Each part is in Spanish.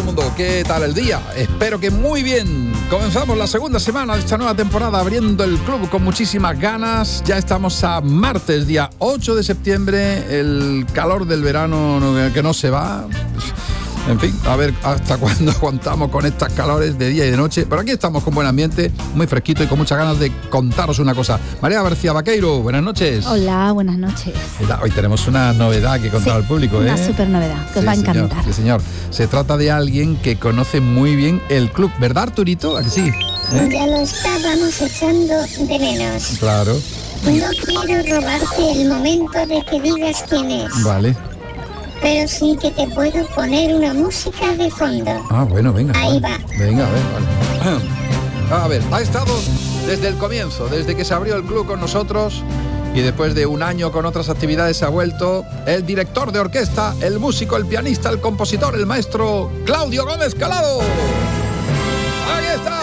mundo, ¿qué tal el día? Espero que muy bien. Comenzamos la segunda semana de esta nueva temporada abriendo el club con muchísimas ganas. Ya estamos a martes, día 8 de septiembre, el calor del verano que no se va. En fin, a ver hasta cuándo aguantamos con estas calores de día y de noche. Pero aquí estamos con buen ambiente, muy fresquito y con muchas ganas de contaros una cosa. María García Vaqueiro, buenas noches. Hola, buenas noches. Hoy tenemos una novedad que contar al público. Una súper novedad, que os va a encantar. Sí, señor. Se trata de alguien que conoce muy bien el club, ¿verdad, Arturito? ¿A que sí? Ya lo estábamos echando de menos. Claro. No quiero robarte el momento de que digas quién es. Vale. Pero sí que te puedo poner una música de fondo. Ah, bueno, venga. Ahí vale. va. Venga, vale. A ver, ha estado desde el comienzo, desde que se abrió el club con nosotros y después de un año con otras actividades se ha vuelto el director de orquesta, el músico, el pianista, el compositor, el maestro Claudio Gómez Calado. ¡Ahí está!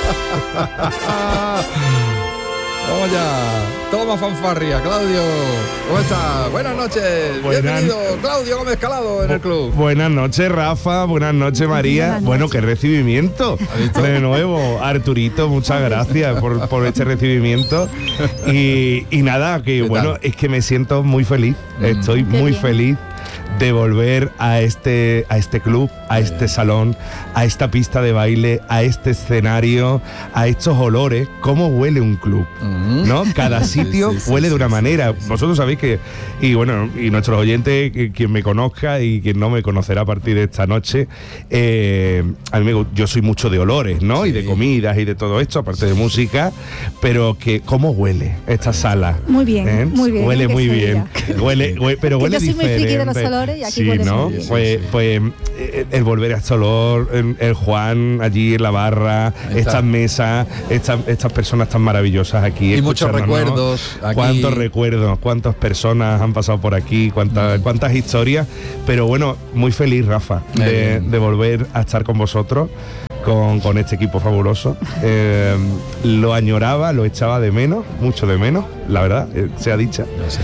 Vamos ya, toma fanfarria, Claudio. ¿Cómo estás? Buenas noches. Bienvenido, Claudio Gómez Calado en el club. Buenas noches, Rafa. Buenas noches, María. Buenas Bueno, noches. qué recibimiento. De nuevo, Arturito, muchas gracias por este recibimiento. Y nada, que bueno, es que me siento muy feliz. Estoy Qué muy bien. feliz de volver a este club, a este salón, a esta pista de baile, a este escenario, a estos olores. ¿Cómo huele un club? ¿No? Cada sitio huele de una manera. Vosotros sabéis que, y bueno, y nuestros oyentes, quien me conozca y quien no me conocerá a partir de esta noche, a mí yo soy mucho de olores, ¿no? Sí. Y de comidas y de todo esto, aparte de música, pero que ¿cómo huele esta sala? Muy bien, muy bien, Huele que muy se bien. Pero Que huele yo soy muy diferente. friki de los olores y aquí sí, huele ¿no? muy bien. Pues el volver a este olor, el Juan allí en la barra, estas mesas, estas personas tan maravillosas aquí. Y muchos escuchándonos, recuerdos aquí. Cuántos recuerdos, cuántas personas han pasado por aquí, cuántas historias. Pero bueno, muy feliz, Rafa, de volver a estar con vosotros. Con este equipo fabuloso. Lo añoraba, lo echaba de menos, mucho de menos, la verdad, sea dicha.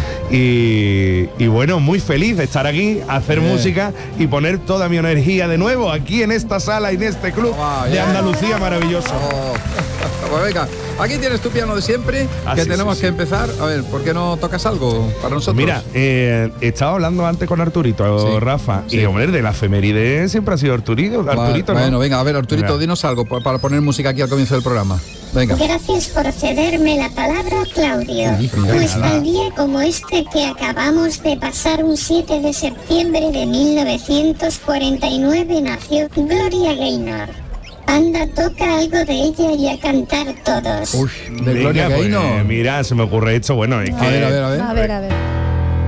Y bueno, muy feliz de estar aquí, hacer música y poner toda mi energía de nuevo aquí en esta sala y en este club de Andalucía maravilloso. Pues venga, aquí tienes tu piano de siempre, que tenemos que empezar. A ver, ¿por qué no tocas algo para nosotros? Mira, estaba hablando antes con Arturito, Rafa, y hombre, de la efeméride siempre ha sido Arturito, ¿no? Bueno, venga, a ver, Arturito, dinos algo para poner música aquí al comienzo del programa. Venga. Gracias por cederme la palabra, Claudio. Pues tal día como este que acabamos de pasar, un 7 de septiembre de 1949, nació Gloria Gaynor. Anda, toca algo de ella y a cantar todos. De Gloria Gaynor. Mira, se me ocurre esto, bueno, es que... A ver. A ver.